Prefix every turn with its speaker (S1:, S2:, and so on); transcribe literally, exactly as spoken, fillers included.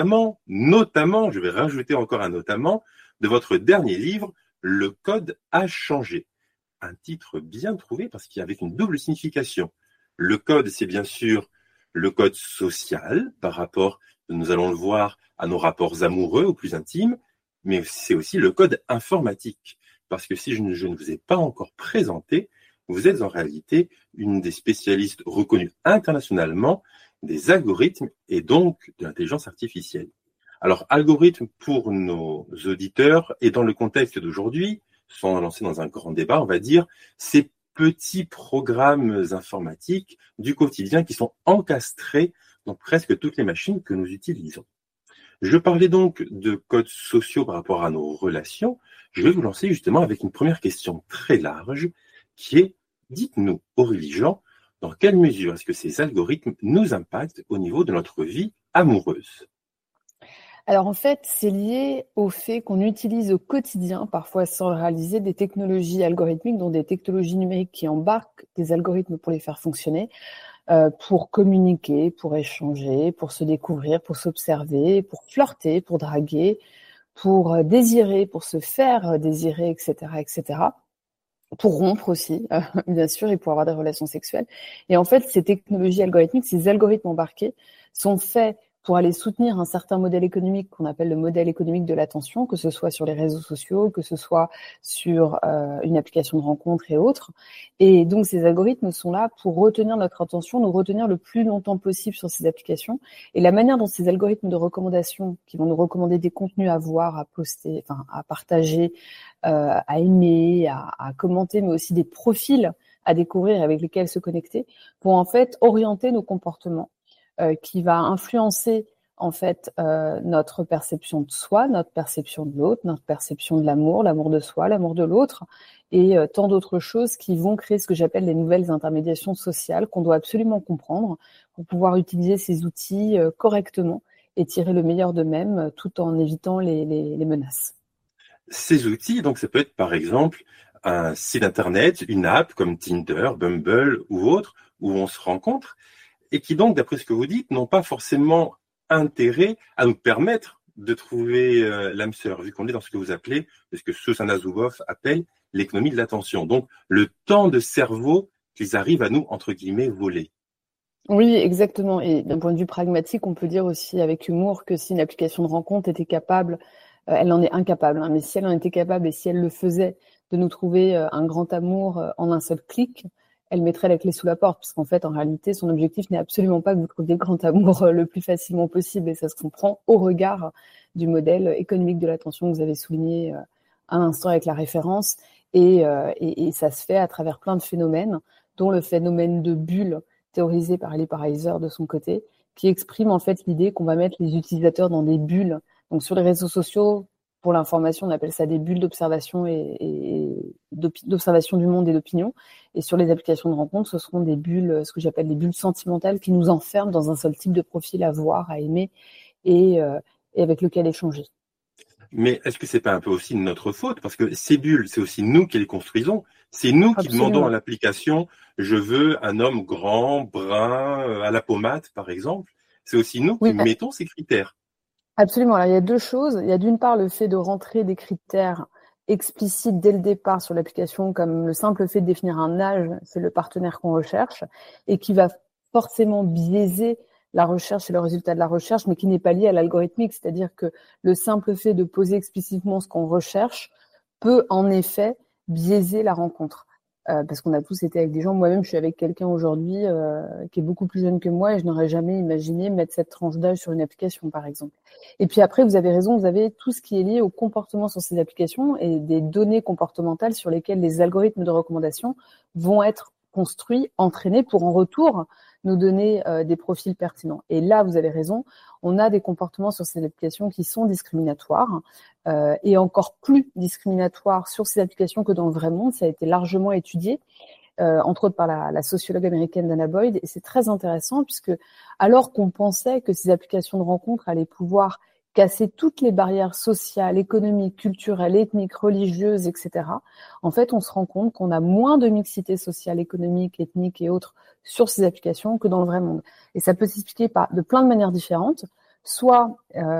S1: notamment, notamment, je vais rajouter encore un notamment, de votre dernier livre, Le code a changé. Un titre bien trouvé parce qu'il y avait une double signification. Le code, c'est bien sûr le code social par rapport, nous allons le voir, à nos rapports amoureux ou plus intimes, mais c'est aussi le code informatique. Parce que si je ne, je ne vous ai pas encore présenté, vous êtes en réalité une des spécialistes reconnues internationalement des algorithmes et donc de l'intelligence artificielle. Alors, algorithme pour nos auditeurs et dans le contexte d'aujourd'hui, sans lancer dans un grand débat, on va dire, ces petits programmes informatiques du quotidien qui sont encastrés dans presque toutes les machines que nous utilisons. Je parlais donc de codes sociaux par rapport à nos relations. Je vais vous lancer justement avec une première question très large qui est, dites-nous, Aurélie Jean, dans quelle mesure est-ce que ces algorithmes nous impactent au niveau de notre vie amoureuse ?
S2: Alors en fait, c'est lié au fait qu'on utilise au quotidien, parfois sans le réaliser, des technologies algorithmiques, dont des technologies numériques qui embarquent des algorithmes pour les faire fonctionner, euh, pour communiquer, pour échanger, pour se découvrir, pour s'observer, pour flirter, pour draguer, pour désirer, pour se faire désirer, et cetera, et cetera. Pour rompre aussi, euh, bien sûr, et pour avoir des relations sexuelles. Et en fait, ces technologies algorithmiques, ces algorithmes embarqués sont faits pour aller soutenir un certain modèle économique qu'on appelle le modèle économique de l'attention, que ce soit sur les réseaux sociaux, que ce soit sur euh, une application de rencontre et autres. Et donc, ces algorithmes sont là pour retenir notre attention, nous retenir le plus longtemps possible sur ces applications. Et la manière dont ces algorithmes de recommandation, qui vont nous recommander des contenus à voir, à poster, enfin à partager, euh, à aimer, à, à commenter, mais aussi des profils à découvrir avec lesquels se connecter, vont en fait orienter nos comportements. Euh, qui va influencer en fait euh, notre perception de soi, notre perception de l'autre, notre perception de l'amour, l'amour de soi, l'amour de l'autre, et euh, tant d'autres choses qui vont créer ce que j'appelle les nouvelles intermédiations sociales qu'on doit absolument comprendre pour pouvoir utiliser ces outils euh, correctement et tirer le meilleur d'eux-mêmes euh, tout en évitant les, les, les menaces.
S1: Ces outils, donc ça peut être par exemple un site internet, une app comme Tinder, Bumble ou autre, où on se rencontre, et qui donc, d'après ce que vous dites, n'ont pas forcément intérêt à nous permettre de trouver euh, l'âme sœur, vu qu'on est dans ce que vous appelez, ce que Shoshana Zuboff appelle l'économie de l'attention. Donc, le temps de cerveau qu'ils arrivent à nous, entre guillemets, voler.
S2: Oui, exactement. Et d'un point de vue pragmatique, on peut dire aussi avec humour que si une application de rencontre était capable, euh, elle en est incapable, hein, mais si elle en était capable et si elle le faisait, de nous trouver euh, un grand amour euh, en un seul clic, elle mettrait la clé sous la porte, parce qu'en fait, en réalité, son objectif n'est absolument pas que vous trouviez le grand amour euh, le plus facilement possible, et ça se comprend au regard du modèle économique de l'attention que vous avez souligné euh, à l'instant avec la référence, et, euh, et, et ça se fait à travers plein de phénomènes, dont le phénomène de bulle, théorisé par Lee Pariser de son côté, qui exprime en fait l'idée qu'on va mettre les utilisateurs dans des bulles. Donc sur les réseaux sociaux, pour l'information, on appelle ça des bulles d'observation et, et d'observation du monde et d'opinion. Et sur les applications de rencontre, ce seront des bulles, ce que j'appelle des bulles sentimentales, qui nous enferment dans un seul type de profil à voir, à aimer et, euh, et avec lequel échanger.
S1: Mais est-ce que c'est pas un peu aussi notre faute? Parce que ces bulles, c'est aussi nous qui les construisons. C'est nous qui
S2: Absolument.
S1: demandons à l'application, je veux un homme grand, brun, à la pommade, par exemple. C'est aussi nous qui
S2: Oui,
S1: mettons ces critères.
S2: absolument. Alors, il y a deux choses. Il y a d'une part le fait de rentrer des critères explicites dès le départ sur l'application, comme le simple fait de définir un âge, c'est le partenaire qu'on recherche, et qui va forcément biaiser la recherche et le résultat de la recherche, mais qui n'est pas lié à l'algorithmique. C'est-à-dire que le simple fait de poser explicitement ce qu'on recherche peut en effet biaiser la rencontre. Euh, parce qu'on a tous été avec des gens. Moi-même, je suis avec quelqu'un aujourd'hui euh, qui est beaucoup plus jeune que moi et je n'aurais jamais imaginé mettre cette tranche d'âge sur une application, par exemple. Et puis après, vous avez raison, vous avez tout ce qui est lié au comportement sur ces applications et des données comportementales sur lesquelles les algorithmes de recommandation vont être construits, entraînés pour en retour nous donner euh, des profils pertinents. Et là, vous avez raison, on a des comportements sur ces applications qui sont discriminatoires euh, et encore plus discriminatoires sur ces applications que dans le vrai monde. Ça a été largement étudié, euh, entre autres par la, la sociologue américaine Dana Boyd, et c'est très intéressant puisque alors qu'on pensait que ces applications de rencontres allaient pouvoir casser toutes les barrières sociales, économiques, culturelles, ethniques, religieuses, et cetera. En fait, on se rend compte qu'on a moins de mixité sociale, économique, ethnique et autres sur ces applications que dans le vrai monde. Et ça peut s'expliquer par, de plein de manières différentes. soit euh,